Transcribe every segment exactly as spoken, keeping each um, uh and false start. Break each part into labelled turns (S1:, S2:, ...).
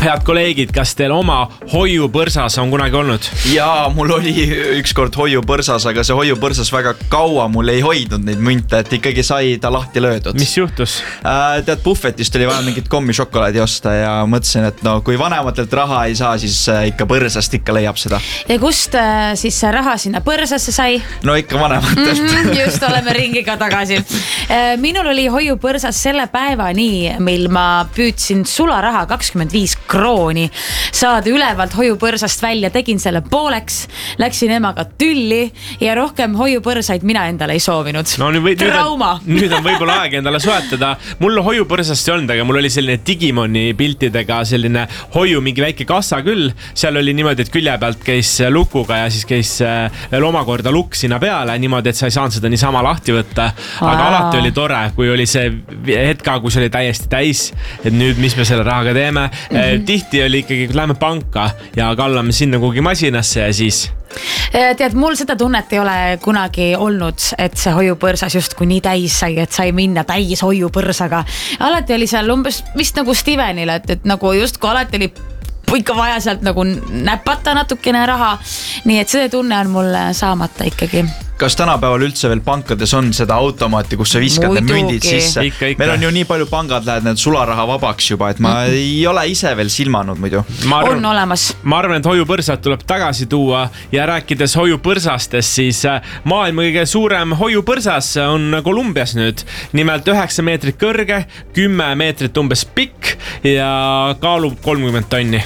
S1: head kolleegid, kas teil oma hoiupõrsas on kunagi olnud?
S2: Jaa, mul oli ükskord hoiupõrsas, aga see hoiupõrsas väga kaua mul ei hoidnud neid münte, et ikkagi sai ta lahti löödud.
S1: Mis juhtus?
S2: Äh, tead, Buffetist oli vaja mingit kommišokolaadi osta ja mõtlesin, et no kui vanematelt raha ei saa, siis ikka põrsast ikka leiab seda.
S3: Ja kust äh, siis raha sinna põrsasse sai?
S2: No ikka vanematelt.
S3: Mm-hmm, just, oleme ringiga tagasi. Äh, minul oli hoiupõrsas selle päeva nii, mil ma püüdsin sularaha kakskümmend viis krooni saada ülevalt hoiupõrsast välja, tegin selle pooleks, läksin emaga tülli ja rohkem hoiupõrsaid mina endale ei soovinud.
S1: No, nüüd,
S3: Trauma!
S1: Nüüd on, nüüd on võib-olla aeg endale soetada. Mul hoiupõrsast ei olnud, aga mul oli selline Digimoni piltidega selline hoiu mingi väike kassa küll. Seal oli niimoodi, et külje pealt käis lukuga ja siis käis veel omakorda lukk sinna peale, niimoodi, et sa ei saanud seda niisama lahti võtta. Aga
S3: Aa.
S1: alati oli tore, kui oli see hetka, kui see oli täiesti täis, et nüüd mis me selle rahaga teeme. Mm-hmm. Tihti oli ikkagi, kui läheme panka ja kallame sinna kuhugi masinasse ja siis...
S3: Tead, mul seda tunnet ei ole kunagi olnud, et see hoiupõrsas just kui nii täis sai, et sai minna täis hoiupõrsaga. Alati oli seal umbes vist nagu Stevenile, et, et nagu just kui alati oli ikka vaja sealt nagu näpata natukene raha. Nii et see tunne on mul saamata ikkagi.
S2: Kas tänapäeval üldse veel pankades on seda automaati, kus sa viskad need mündid sisse?
S1: Ikka, ikka.
S2: Meil on ju nii palju pangad lähed need sularaha vabaks juba, et ma mm-hmm. ei ole ise veel silmanud muidu.
S3: Arvan, on olemas.
S1: Ma arvan, et hoiupõrsad tuleb tagasi tuua ja rääkides hoiupõrsastest, siis maailma kõige suurem hoiupõrsas on Kolumbias nüüd. Nimelt üheksa meetrit kõrge, kümme meetrit umbes pikk ja kaalub kolmkümmend tonni.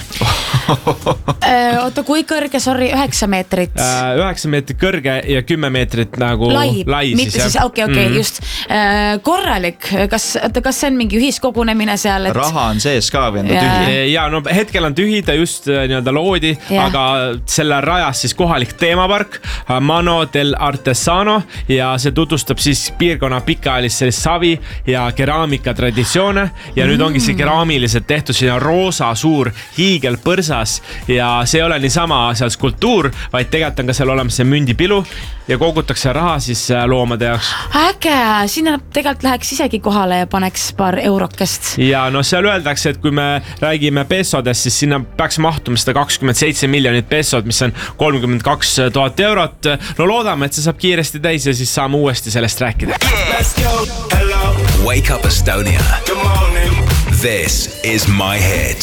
S3: Oota, kui kõrge, sorry, üheksa meetrit?
S1: üheksa meetrit kõrge ja kümme meetrit nagu
S3: lai,
S1: lai
S3: mitte siis, okei, okay, okei, okay, mm. just korralik, kas, kas see on mingi ühiskogunemine seal? Et...
S2: Raha on sees ka või on ta
S3: yeah.
S2: tühi?
S1: Ja no hetkel on tühi, ta just nii-öelda loodi, yeah. aga selle rajas siis kohalik teemapark Mano del Artesano ja see tutvustab siis piirkonna pikaajalist sellist savi ja keraamika traditsioone ja mm. nüüd ongi see keraamiliselt tehtud sinna roosa suur hiigelpõrsas ja see ei ole niisama seal skulptuur, vaid tegelikult on ka seal olemas see mündipilu ja kogutakse raha siis loomade jaoks.
S3: Äge, sinna tegelikult läheks isegi kohale ja paneks paar eurokest.
S1: Ja no seal öeldakse, et kui me räägime pesodest, siis sinna peaks mahtuma seda kakskümmend seitse miljonit pesod, mis on kolmkümmend kaks tuhat eurot. No loodame, et see saab kiiresti täis ja siis saame uuesti sellest rääkida.
S4: Wake up Estonia. This is my hit.